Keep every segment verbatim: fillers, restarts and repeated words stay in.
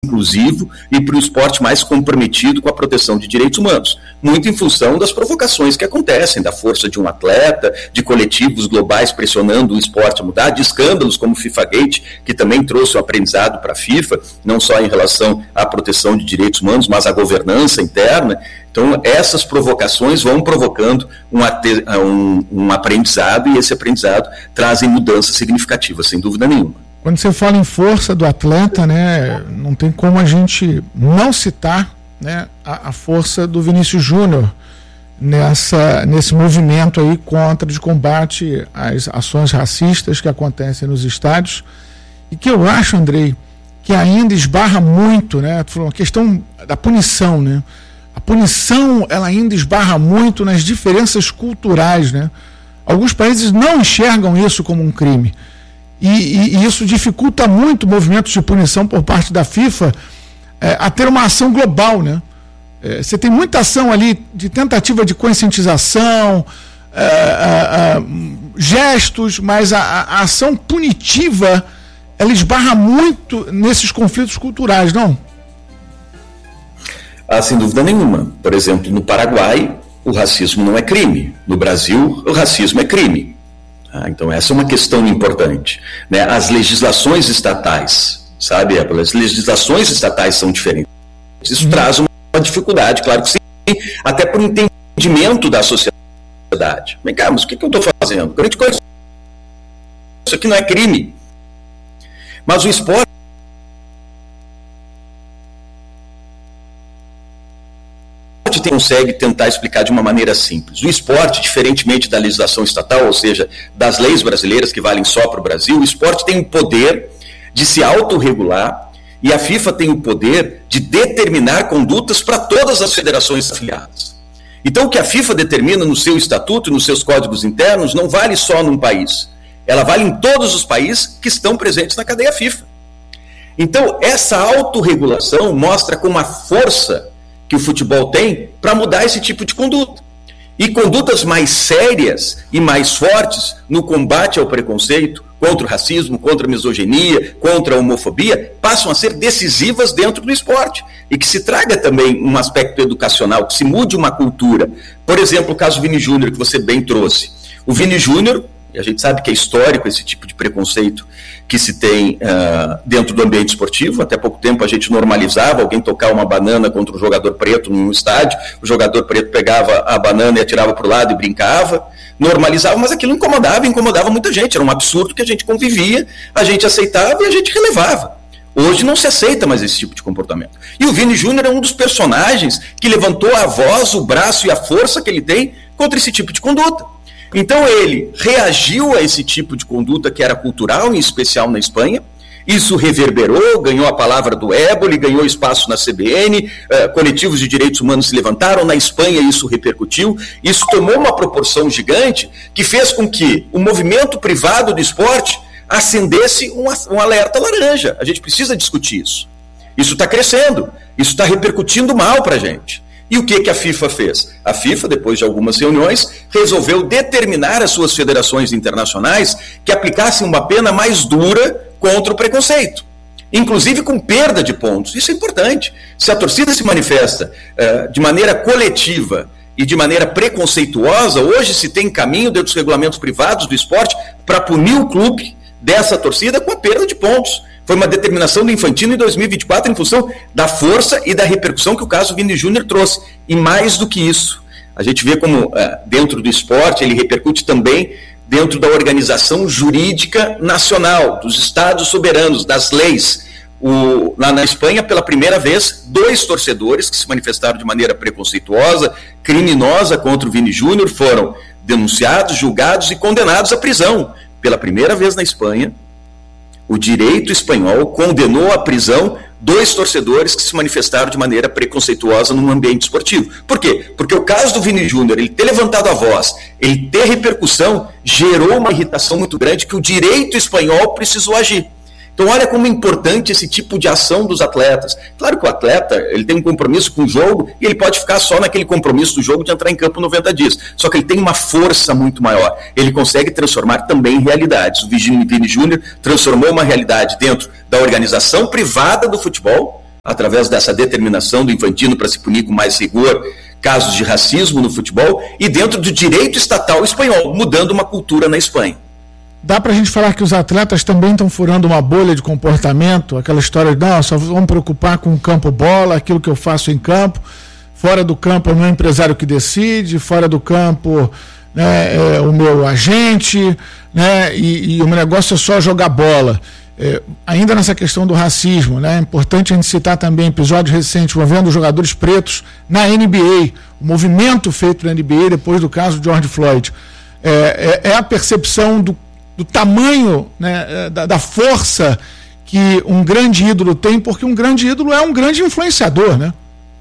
inclusivo e para o esporte mais comprometido com a proteção de direitos humanos, muito em função das provocações que acontecem, da força de um atleta, de coletivos globais pressionando o esporte a mudar, de escândalos como o FIFAgate, que também trouxe um aprendizado para a FIFA, não só em relação à proteção de direitos humanos, mas à governança interna. Então, essas provocações vão provocando um, um, um aprendizado, e esse aprendizado trazem mudanças significativas, sem dúvida nenhuma. Quando você fala em força do atleta, né, não tem como a gente não citar, né, a, a força do Vinícius Júnior nessa, nesse movimento aí contra, de combate às ações racistas que acontecem nos estádios, e que eu acho, Andrei, que ainda esbarra muito, né, a questão da punição, né, a punição ela ainda esbarra muito nas diferenças culturais, né, alguns países não enxergam isso como um crime. E, e, e isso dificulta muito movimentos de punição por parte da FIFA é, a ter uma ação global, né? É, você tem muita ação ali de tentativa de conscientização, é, é, é, gestos, mas a, a ação punitiva ela esbarra muito nesses conflitos culturais, não? Ah, sem dúvida nenhuma. Por exemplo, no Paraguai, o racismo não é crime. No Brasil, o racismo é crime. Ah, então essa é uma questão importante, né? As legislações estatais, sabe, as legislações estatais são diferentes. Isso uhum. traz uma dificuldade, claro que sim, até para o entendimento da sociedade. Vem cá, mas o que, que eu estou fazendo? Grande coisa. Isso aqui não é crime. Mas o esporte consegue tentar explicar de uma maneira simples. O esporte, diferentemente da legislação estatal, ou seja, das leis brasileiras que valem só para o Brasil, o esporte tem o poder de se autorregular e a FIFA tem o poder de determinar condutas para todas as federações afiliadas. Então, o que a FIFA determina no seu estatuto e nos seus códigos internos não vale só num país. Ela vale em todos os países que estão presentes na cadeia FIFA. Então, essa autorregulação mostra como a força que o futebol tem para mudar esse tipo de conduta. E condutas mais sérias e mais fortes no combate ao preconceito, contra o racismo, contra a misoginia, contra a homofobia, passam a ser decisivas dentro do esporte. E que se traga também um aspecto educacional, que se mude uma cultura. Por exemplo, o caso Vini Júnior, que você bem trouxe. O Vini Júnior, e a gente sabe que é histórico esse tipo de preconceito que se tem uh, dentro do ambiente esportivo. Até pouco tempo a gente normalizava alguém tocar uma banana contra um jogador preto num estádio, o jogador preto pegava a banana e atirava para o lado e brincava, normalizava, mas aquilo incomodava, incomodava muita gente, era um absurdo que a gente convivia, a gente aceitava e a gente relevava. Hoje não se aceita mais esse tipo de comportamento. E o Vini Júnior é um dos personagens que levantou a voz, o braço e a força que ele tem contra esse tipo de conduta. Então ele reagiu a esse tipo de conduta que era cultural, em especial na Espanha. Isso reverberou, ganhou a palavra do Éboli, ganhou espaço na C B N, eh, coletivos de direitos humanos se levantaram, na Espanha isso repercutiu, isso tomou uma proporção gigante que fez com que o movimento privado do esporte acendesse um, um alerta laranja. A gente precisa discutir isso. Isso está crescendo, isso está repercutindo mal para a gente. E o que, que a FIFA fez? A FIFA, depois de algumas reuniões, resolveu determinar às suas federações internacionais que aplicassem uma pena mais dura contra o preconceito, inclusive com perda de pontos. Isso é importante. Se a torcida se manifesta uh, de maneira coletiva e de maneira preconceituosa, hoje se tem caminho dentro dos regulamentos privados do esporte para punir o clube dessa torcida com a perda de pontos. Foi uma determinação do Infantino em dois mil e vinte e quatro em função da força e da repercussão que o caso Vini Júnior trouxe. E mais do que isso, a gente vê como dentro do esporte ele repercute também dentro da organização jurídica nacional, dos estados soberanos, das leis. O, lá na Espanha, pela primeira vez, dois torcedores que se manifestaram de maneira preconceituosa, criminosa contra o Vini Júnior foram denunciados, julgados e condenados à prisão. Pela primeira vez na Espanha, o direito espanhol condenou à prisão dois torcedores que se manifestaram de maneira preconceituosa num ambiente esportivo. Por quê? Porque o caso do Vini Júnior, ele ter levantado a voz, ele ter repercussão, gerou uma irritação muito grande que o direito espanhol precisou agir. Então olha como é importante esse tipo de ação dos atletas. Claro que o atleta ele tem um compromisso com o jogo e ele pode ficar só naquele compromisso do jogo de entrar em campo noventa dias. Só que ele tem uma força muito maior. Ele consegue transformar também realidades. O Vini Júnior transformou uma realidade dentro da organização privada do futebol, através dessa determinação do Infantino para se punir com mais rigor casos de racismo no futebol, e dentro do direito estatal espanhol, mudando uma cultura na Espanha. Dá para a gente falar que os atletas também estão furando uma bolha de comportamento, aquela história de, não, só vamos preocupar com o campo bola, aquilo que eu faço em campo, fora do campo é o meu empresário que decide, fora do campo, né, é o meu agente, né, e, e o meu negócio é só jogar bola. É, ainda nessa questão do racismo, né, é importante a gente citar também episódios recentes envolvendo jogadores pretos na N B A, o movimento feito na N B A depois do caso de George Floyd. É, é, é a percepção do, do tamanho, né, da, da força que um grande ídolo tem, porque um grande ídolo é um grande influenciador, né?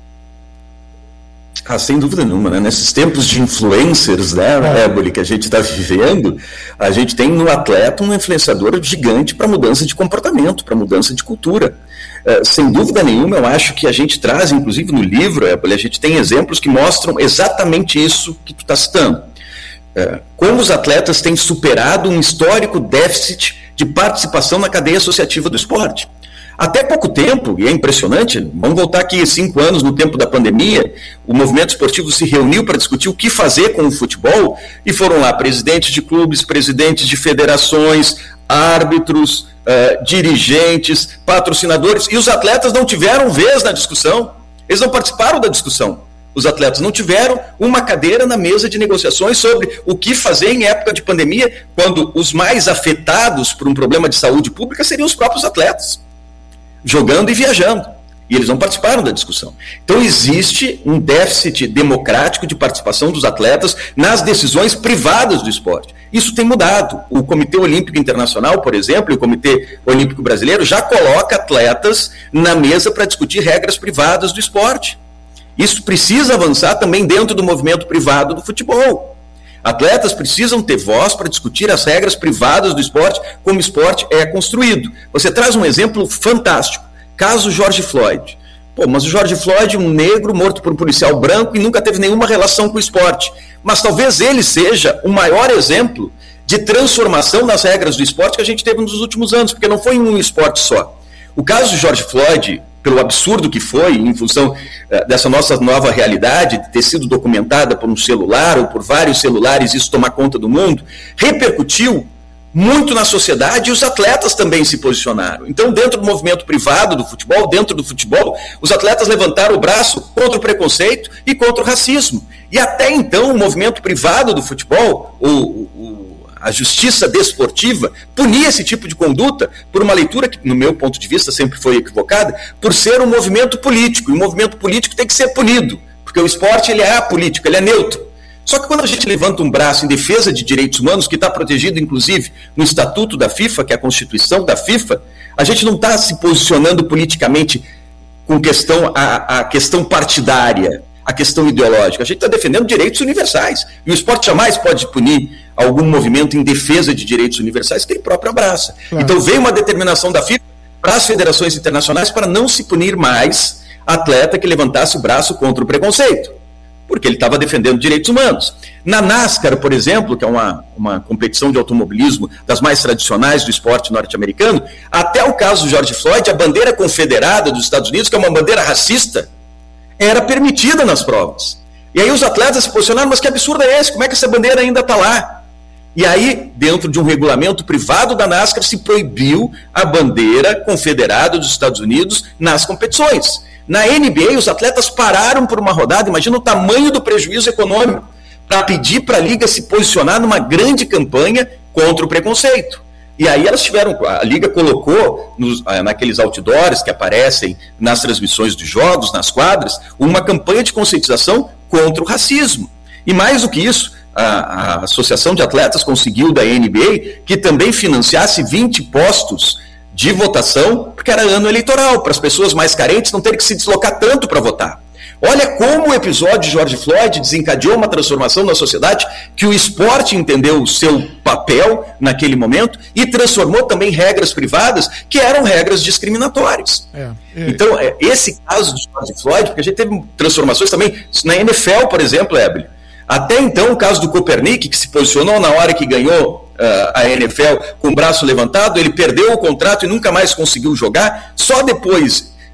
Ah, sem dúvida nenhuma, né? Nesses tempos de influencers, né, Éboli, que a gente está vivendo, a gente tem no atleta um influenciador gigante para mudança de comportamento, para mudança de cultura. Uh, sem dúvida nenhuma, eu acho que a gente traz, inclusive no livro, Éboli, a gente tem exemplos que mostram exatamente isso que tu está citando. Uh, como os atletas têm superado um histórico déficit de participação na cadeia associativa do esporte. Até pouco tempo, e é impressionante, vamos voltar aqui cinco anos no tempo da pandemia, o movimento esportivo se reuniu para discutir o que fazer com o futebol, e foram lá presidentes de clubes, presidentes de federações, árbitros, uh, dirigentes, patrocinadores, e os atletas não tiveram vez na discussão, eles não participaram da discussão. Os atletas não tiveram uma cadeira na mesa de negociações sobre o que fazer em época de pandemia, quando os mais afetados por um problema de saúde pública seriam os próprios atletas, jogando e viajando, e eles não participaram da discussão. Então existe um déficit democrático de participação dos atletas nas decisões privadas do esporte. Isso tem mudado. O Comitê Olímpico Internacional, por exemplo, e o Comitê Olímpico Brasileiro já coloca atletas na mesa para discutir regras privadas do esporte. Isso precisa avançar também dentro do movimento privado do futebol. Atletas precisam ter voz para discutir as regras privadas do esporte, como o esporte é construído. Você traz um exemplo fantástico, caso George Floyd. Pô, mas o George Floyd, um negro morto por um policial branco e nunca teve nenhuma relação com o esporte. Mas talvez ele seja o maior exemplo de transformação nas regras do esporte que a gente teve nos últimos anos, porque não foi em um esporte só. O caso de George Floyd, pelo absurdo que foi, em função uh, dessa nossa nova realidade, de ter sido documentada por um celular ou por vários celulares, isso tomar conta do mundo, repercutiu muito na sociedade e os atletas também se posicionaram. Então, dentro do movimento privado do futebol, dentro do futebol, os atletas levantaram o braço contra o preconceito e contra o racismo. E até então, o movimento privado do futebol, o, o a justiça desportiva, punia esse tipo de conduta por uma leitura que, no meu ponto de vista, sempre foi equivocada, por ser um movimento político, e o movimento político tem que ser punido, porque o esporte ele é apolítico, ele é neutro. Só que quando a gente levanta um braço em defesa de direitos humanos, que está protegido, inclusive, no Estatuto da FIFA, que é a Constituição da FIFA, a gente não está se posicionando politicamente com questão, a, a questão partidária, a questão ideológica. A gente está defendendo direitos universais. E o esporte jamais pode punir algum movimento em defesa de direitos universais que ele próprio abraça. Claro. Então veio uma determinação da FIFA para as federações internacionais para não se punir mais atleta que levantasse o braço contra o preconceito, porque ele estava defendendo direitos humanos. Na NASCAR, por exemplo, que é uma, uma competição de automobilismo das mais tradicionais do esporte norte-americano, até o caso do George Floyd, a bandeira confederada dos Estados Unidos, que é uma bandeira racista, era permitida nas provas. E aí os atletas se posicionaram, mas que absurdo é esse? Como é que essa bandeira ainda está lá? E aí, dentro de um regulamento privado da NASCAR, se proibiu a bandeira confederada dos Estados Unidos nas competições. Na N B A, os atletas pararam por uma rodada, imagina o tamanho do prejuízo econômico, para pedir para a Liga se posicionar numa grande campanha contra o preconceito. E aí elas tiveram, a Liga colocou nos, naqueles outdoors que aparecem nas transmissões dos jogos, nas quadras, uma campanha de conscientização contra o racismo. E mais do que isso, a, a Associação de Atletas conseguiu da N B A que também financiasse vinte postos de votação, porque era ano eleitoral, para as pessoas mais carentes não terem que se deslocar tanto para votar. Olha como o episódio de George Floyd desencadeou uma transformação na sociedade, que o esporte entendeu o seu papel naquele momento e transformou também regras privadas que eram regras discriminatórias. É, é. Então, esse caso de George Floyd, porque a gente teve transformações também na N F L, por exemplo, Éboli. Até então, o caso do Kopernik, que se posicionou na hora que ganhou uh, a N F L com o braço levantado, ele perdeu o contrato e nunca mais conseguiu jogar. Só depois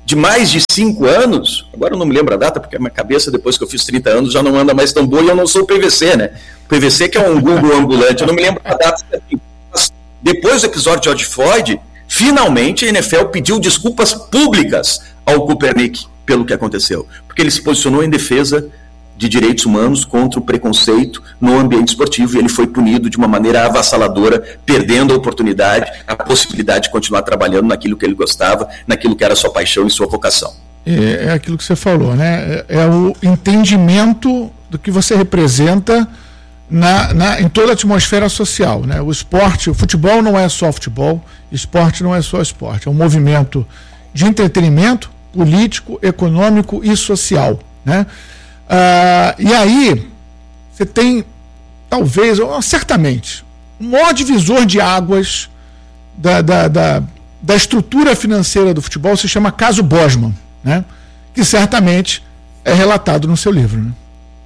de mais de cinco anos, agora eu não me lembro a data, porque a minha cabeça, depois que eu fiz trinta anos, já não anda mais tão boa, e eu não sou o P V C, né? O P V C que é um Google ambulante, eu não me lembro a data. Mas depois do episódio de George Floyd, finalmente a N F L pediu desculpas públicas ao Kaepernick pelo que aconteceu, porque ele se posicionou em defesa de direitos humanos contra o preconceito no ambiente esportivo, e ele foi punido de uma maneira avassaladora, perdendo a oportunidade, a possibilidade de continuar trabalhando naquilo que ele gostava, naquilo que era sua paixão e sua vocação. É, é aquilo que você falou, né? É, é o entendimento do que você representa na, na, em toda a atmosfera social, né? O esporte, o futebol não é só futebol, esporte não é só esporte, é um movimento de entretenimento político, econômico e social, né? Uh, e aí, você tem, talvez, certamente, o maior divisor de águas da, da, da, da estrutura financeira do futebol se chama caso Bosman, né? Que certamente é relatado no seu livro, né?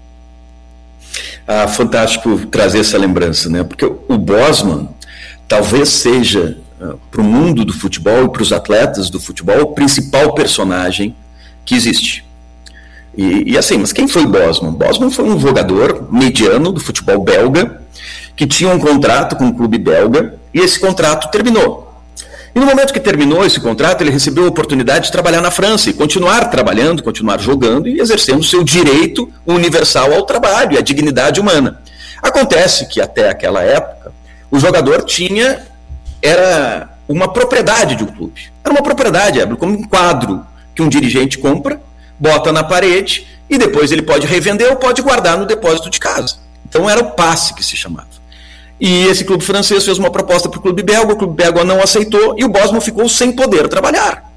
Ah, fantástico trazer essa lembrança, né? Porque o Bosman talvez seja, uh, para o mundo do futebol e para os atletas do futebol, o principal personagem que existe. E, e assim, mas quem foi Bosman? Bosman foi um jogador mediano do futebol belga, que tinha um contrato com o clube belga, e esse contrato terminou. E no momento que terminou esse contrato, ele recebeu a oportunidade de trabalhar na França, e continuar trabalhando, continuar jogando, e exercendo o seu direito universal ao trabalho e à dignidade humana. Acontece que até aquela época, o jogador tinha, era uma propriedade de um clube. Era uma propriedade, como um quadro que um dirigente compra, bota na parede, e depois ele pode revender ou pode guardar no depósito de casa. Então era o passe que se chamava. E esse clube francês fez uma proposta para o clube belga, o clube belga não aceitou, e o Bosman ficou sem poder trabalhar.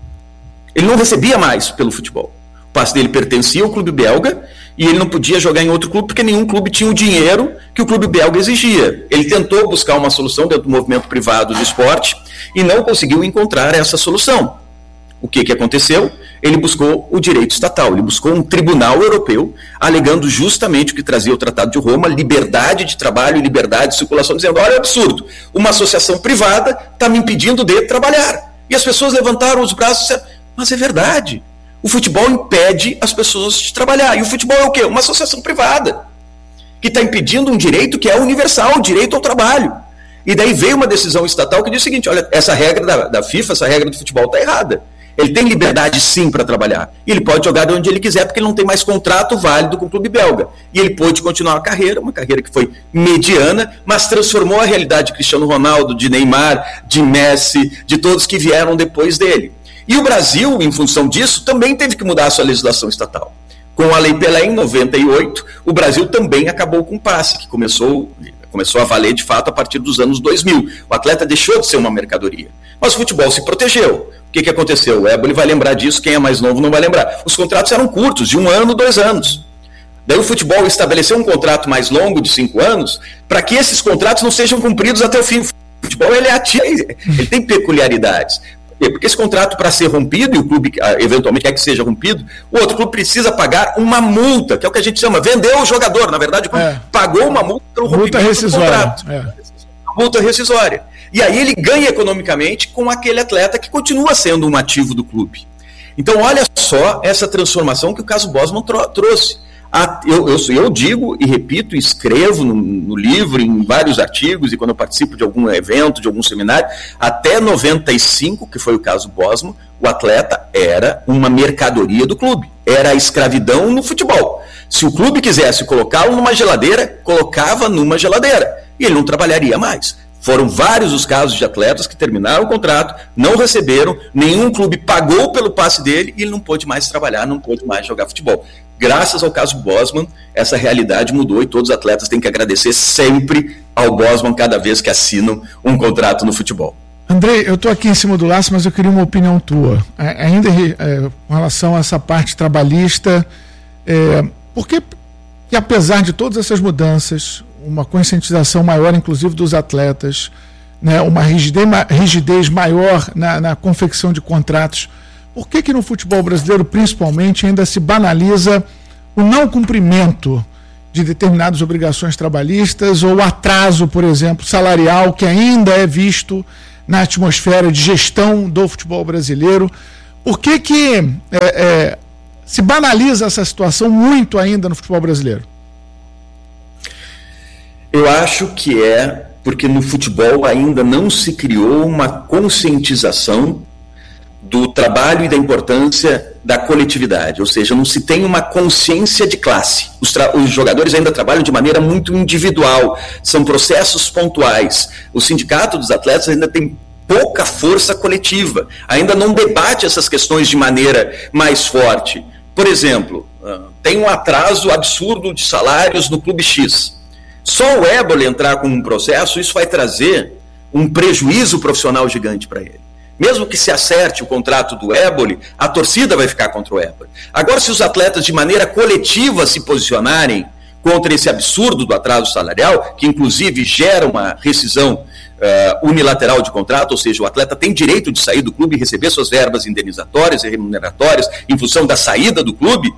Ele não recebia mais pelo futebol. O passe dele pertencia ao clube belga, e ele não podia jogar em outro clube, porque nenhum clube tinha o dinheiro que o clube belga exigia. Ele tentou buscar uma solução dentro do movimento privado do esporte, e não conseguiu encontrar essa solução. O que, que aconteceu? Ele buscou o direito estatal, ele buscou um tribunal europeu, alegando justamente o que trazia o Tratado de Roma, liberdade de trabalho e liberdade de circulação, dizendo, olha, é absurdo, uma associação privada está me impedindo de trabalhar. E as pessoas levantaram os braços e disseram, mas é verdade, o futebol impede as pessoas de trabalhar. E o futebol é o quê? Uma associação privada, que está impedindo um direito que é universal, o direito ao trabalho. E daí veio uma decisão estatal que diz o seguinte, olha, essa regra da, da FIFA, essa regra do futebol está errada. Ele tem liberdade sim para trabalhar. E ele pode jogar de onde ele quiser, porque ele não tem mais contrato válido com o clube belga. E ele pôde continuar a carreira, uma carreira que foi mediana, mas transformou a realidade de Cristiano Ronaldo, de Neymar, de Messi, de todos que vieram depois dele. E o Brasil, em função disso, também teve que mudar a sua legislação estatal. Com a Lei Pelé, em noventa e oito, o Brasil também acabou com o passe, que começou... começou a valer de fato a partir dos anos dois mil. O atleta deixou de ser uma mercadoria. Mas o futebol se protegeu. O que, que aconteceu? O Éboli vai lembrar disso, quem é mais novo não vai lembrar. Os contratos eram curtos, de um ano, dois anos. Daí o futebol estabeleceu um contrato mais longo, de cinco anos, para que esses contratos não sejam cumpridos até o fim. O futebol ele é ativo, ele tem peculiaridades. Porque esse contrato, para ser rompido, e o clube eventualmente quer que seja rompido, o outro clube precisa pagar uma multa, que é o que a gente chama, vendeu o jogador. Na verdade, o clube é. pagou uma multa pelo rompimento multa do contrato. É. Multa rescisória. E aí ele ganha economicamente com aquele atleta que continua sendo um ativo do clube. Então, olha só essa transformação que o caso Bosman tro- trouxe. A, eu, eu, eu digo e repito, escrevo no, no livro, em vários artigos, e quando eu participo de algum evento, de algum seminário, até noventa e cinco, que foi o caso Bosman, o atleta era uma mercadoria do clube. Era a escravidão no futebol. Se o clube quisesse colocá-lo numa geladeira, colocava numa geladeira. E ele não trabalharia mais. Foram vários os casos de atletas que terminaram o contrato, não receberam, nenhum clube pagou pelo passe dele e ele não pôde mais trabalhar, não pôde mais jogar futebol. Graças ao caso Bosman, essa realidade mudou e todos os atletas têm que agradecer sempre ao Bosman cada vez que assinam um contrato no futebol. Andrei, eu estou aqui em cima do laço, mas eu queria uma opinião tua. É, ainda é, com relação a essa parte trabalhista, é, porque que apesar de todas essas mudanças, uma conscientização maior, inclusive dos atletas, né, uma rigidez, rigidez maior na, na confecção de contratos, por que que no futebol brasileiro, principalmente, ainda se banaliza o não cumprimento de determinadas obrigações trabalhistas ou o atraso, por exemplo, salarial, que ainda é visto na atmosfera de gestão do futebol brasileiro? Por que que é, é, se banaliza essa situação muito ainda no futebol brasileiro? Eu acho que é porque no futebol ainda não se criou uma conscientização do trabalho e da importância da coletividade, ou seja, não se tem uma consciência de classe. Os, os jogadores ainda trabalham de maneira muito individual, são processos pontuais. O sindicato dos atletas ainda tem pouca força coletiva, ainda não debate essas questões de maneira mais forte. Por exemplo, tem um atraso absurdo de salários no Clube X. Só o Éboli entrar com um processo, isso vai trazer um prejuízo profissional gigante para ele. Mesmo que se acerte o contrato do Éboli, a torcida vai ficar contra o Éboli. Agora, se os atletas de maneira coletiva se posicionarem contra esse absurdo do atraso salarial, que inclusive gera uma rescisão uh, unilateral de contrato, ou seja, o atleta tem direito de sair do clube e receber suas verbas indenizatórias e remuneratórias em função da saída do clube,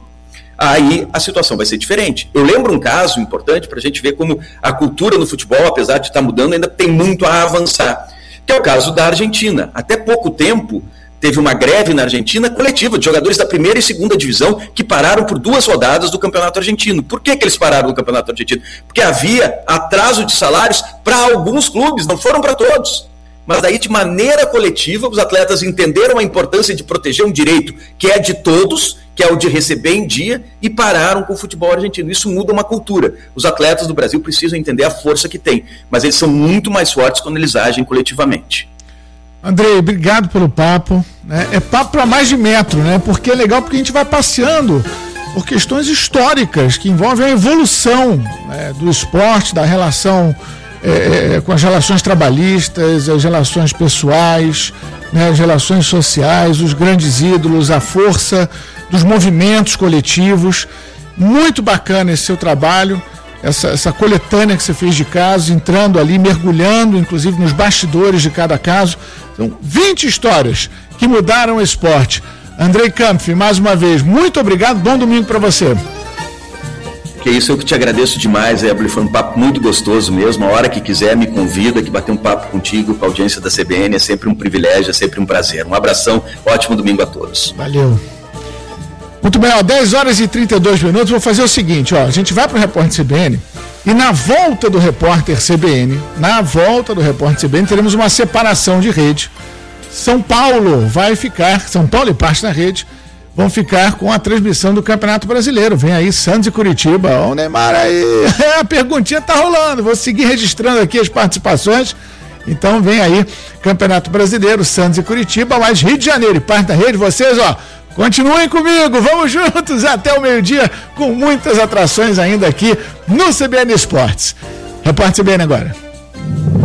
aí a situação vai ser diferente. Eu lembro um caso importante para a gente ver como a cultura no futebol, apesar de estar mudando, ainda tem muito a avançar, que é o caso da Argentina. Até pouco tempo, teve uma greve na Argentina coletiva de jogadores da primeira e segunda divisão que pararam por duas rodadas do Campeonato Argentino. Por que que eles pararam do Campeonato Argentino? Porque havia atraso de salários para alguns clubes, não foram para todos. Mas daí, de maneira coletiva, os atletas entenderam a importância de proteger um direito que é de todos, que é o de receber em dia, e pararam com o futebol argentino. Isso muda uma cultura. Os atletas do Brasil precisam entender a força que tem, mas eles são muito mais fortes quando eles agem coletivamente. Andrei, obrigado pelo papo. Né? É papo para mais de metro, né? Porque é legal porque a gente vai passeando por questões históricas que envolvem a evolução, né, do esporte, da relação é, com as relações trabalhistas, as relações pessoais, né, as relações sociais, os grandes ídolos, a força dos movimentos coletivos. Muito bacana esse seu trabalho, essa, essa coletânea que você fez de casos, entrando ali, mergulhando, inclusive, nos bastidores de cada caso. São vinte histórias que mudaram o esporte. Andrei Kampf, mais uma vez, muito obrigado, bom domingo para você. Que isso, eu que te agradeço demais, Éboli, foi um papo muito gostoso mesmo. A hora que quiser, me convida, que bater um papo contigo, com a audiência da C B N, é sempre um privilégio, é sempre um prazer. Um abração, ótimo domingo a todos. Valeu. Muito bem, ó, dez horas e trinta e dois minutos, vou fazer o seguinte, ó, a gente vai para o Repórter C B N e na volta do Repórter C B N, na volta do Repórter C B N, teremos uma separação de rede. São Paulo vai ficar, São Paulo e parte da rede, vão ficar com a transmissão do Campeonato Brasileiro. Vem aí Santos e Curitiba. Ó, o Neymar aí. A perguntinha tá rolando. Vou seguir registrando aqui as participações. Então vem aí Campeonato Brasileiro, Santos e Curitiba, mais Rio de Janeiro e parte da rede. Vocês, ó, continuem comigo. Vamos juntos até o meio-dia com muitas atrações ainda aqui no C B N Esportes. Repórter C B N agora.